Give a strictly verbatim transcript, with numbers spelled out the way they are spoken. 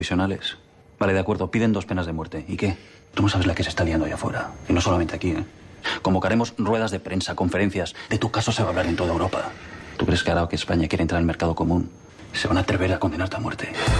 Provisionales. Vale, de acuerdo, piden dos penas de muerte. ¿Y qué? Tú no sabes la que se está liando allá afuera. Y no solamente aquí, ¿eh? Convocaremos ruedas de prensa, conferencias. De tu caso se va a hablar en toda Europa. ¿Tú crees que ahora que España quiere entrar en el mercado común, se van a atrever a condenarte a muerte?